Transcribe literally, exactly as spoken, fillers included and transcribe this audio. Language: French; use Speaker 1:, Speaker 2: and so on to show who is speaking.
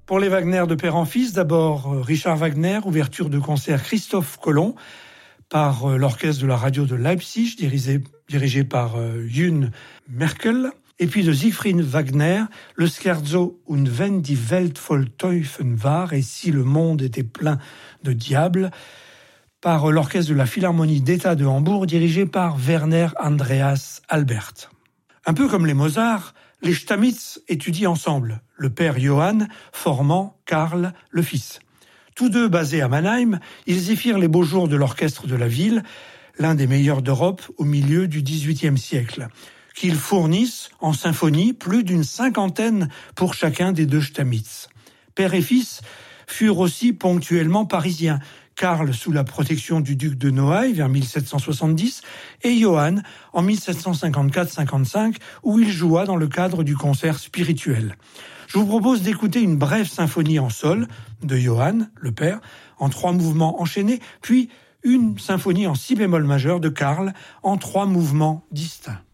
Speaker 1: Pour les Wagner de père en fils, d'abord Richard Wagner, ouverture de concert Christophe Colomb par l'orchestre de la radio de Leipzig, dirigé, dirigé par June Merkel. Et puis de Siegfried Wagner, le Scherzo Und wenn die Welt voll Teufen war, et si le monde était plein de diables, par l'orchestre de la Philharmonie d'État de Hambourg, dirigé par Werner Andreas Albert. Un peu comme les Mozart, les Stamitz étudient ensemble, le père Johann formant Karl le fils. Tous deux basés à Mannheim, ils y firent les beaux jours de l'orchestre de la ville, l'un des meilleurs d'Europe au milieu du dix-huitième siècle, qu'ils fournissent en symphonie plus d'une cinquantaine pour chacun des deux Stamitz. Père et fils furent aussi ponctuellement parisiens, Karl sous la protection du duc de Noailles vers mille sept cent soixante-dix et Johann en mille sept cent cinquante-quatre cinquante-cinq où il joua dans le cadre du concert spirituel. Je vous propose d'écouter une brève symphonie en sol de Johann, le père, en trois mouvements enchaînés, puis une symphonie en si bémol majeur de Karl en trois mouvements distincts.